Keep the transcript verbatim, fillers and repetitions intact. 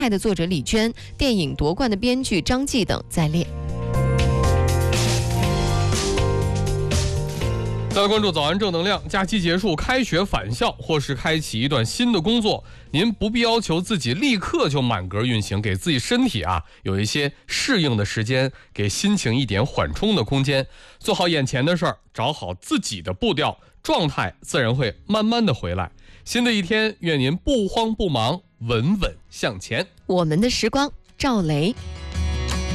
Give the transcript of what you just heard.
的作者李娟、电影夺冠的编剧张继等在列。 再来关注早安正能量，假期结束，开学返校，或是开启一段新的工作，您不必要求自己立刻就满格运行，给自己身体啊有一些适应的时间，给心情一点缓冲的空间，做好眼前的事儿，找好自己的步调，状态自然会慢慢的回来。新的一天，愿您不慌不忙，稳稳向前。 我们的时光，赵雷。